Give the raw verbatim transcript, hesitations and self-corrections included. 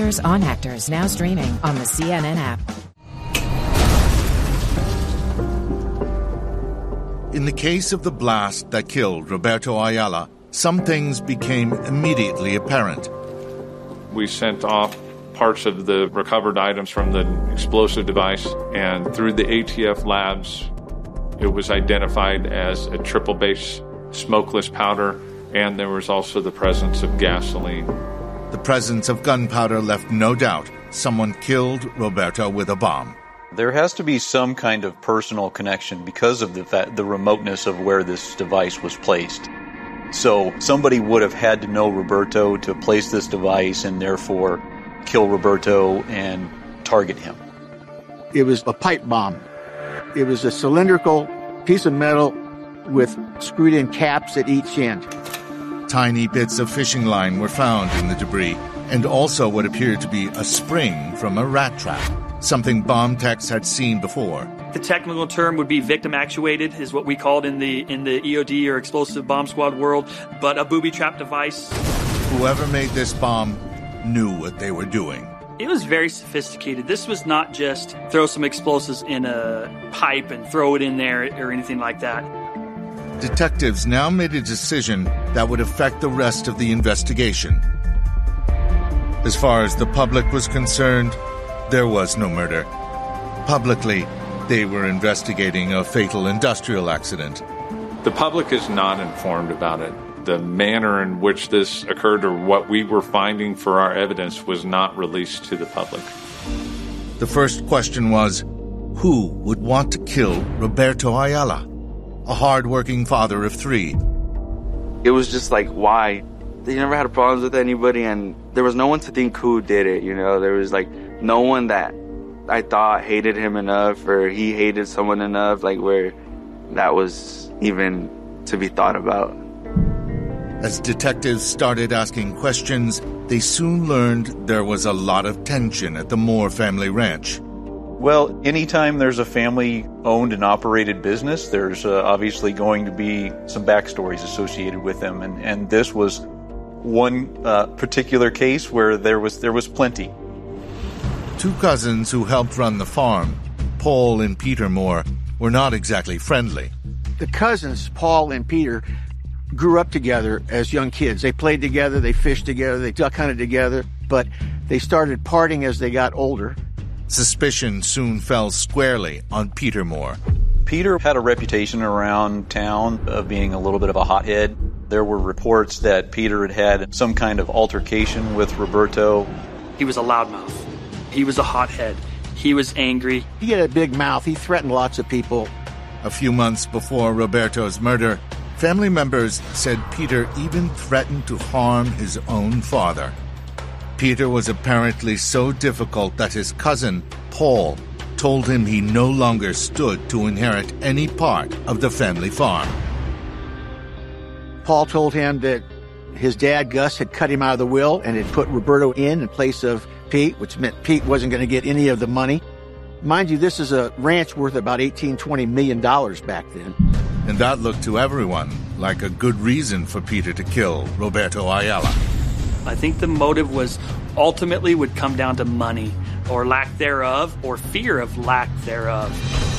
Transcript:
Actors on Actors, now streaming on the C N N app. In the case of the blast that killed Roberto Ayala, some things became immediately apparent. We sent off parts of the recovered items from the explosive device, and through the A T F labs, it was identified as a triple base smokeless powder, and there was also the presence of gasoline. The presence of gunpowder left no doubt someone killed Roberto with a bomb. There has to be some kind of personal connection because of the fact, the remoteness of where this device was placed. So somebody would have had to know Roberto to place this device and therefore kill Roberto and target him. It was a pipe bomb. It was a cylindrical piece of metal with screwed in caps at each end. Tiny bits of fishing line were found in the debris, and also what appeared to be a spring from a rat trap, something bomb techs had seen before. The technical term would be victim actuated, is what we called in the in the E O D or explosive bomb squad world, but a booby trap device. Whoever made this bomb knew what they were doing. It was very sophisticated. This was not just throw some explosives in a pipe and throw it in there or anything like that. Detectives now made a decision that would affect the rest of the investigation. As far as the public was concerned, there was no murder. Publicly, they were investigating a fatal industrial accident. The public is not informed about it. The manner in which this occurred or what we were finding for our evidence was not released to the public. The first question was, who would want to kill Roberto Ayala, a hard-working father of three? It was just like, why? They never had problems with anybody, and there was no one to think who did it, you know? There was, like, no one that I thought hated him enough or he hated someone enough, like, where that was even to be thought about. As detectives started asking questions, they soon learned there was a lot of tension at the Moore family ranch. Well, anytime there's a family-owned and operated business, there's uh, obviously going to be some backstories associated with them, and, and this was one uh, particular case where there was there was plenty. Two cousins who helped run the farm, Paul and Peter Moore, were not exactly friendly. The cousins, Paul and Peter, grew up together as young kids. They played together, they fished together, they duck hunted together, but they started partying as they got older. Suspicion soon fell squarely on Peter Moore. Peter had a reputation around town of being a little bit of a hothead. There were reports that Peter had had some kind of altercation with Roberto. He was a loudmouth. He was a hothead. He was angry. He had a big mouth. He threatened lots of people. A few months before Roberto's murder, family members said Peter even threatened to harm his own father. Peter was apparently so difficult that his cousin, Paul, told him he no longer stood to inherit any part of the family farm. Paul told him that his dad, Gus, had cut him out of the will and had put Roberto in in place of Pete, which meant Pete wasn't going to get any of the money. Mind you, this is a ranch worth about eighteen, twenty million dollars back then. And that looked to everyone like a good reason for Peter to kill Roberto Ayala. I think the motive was ultimately would come down to money or lack thereof or fear of lack thereof.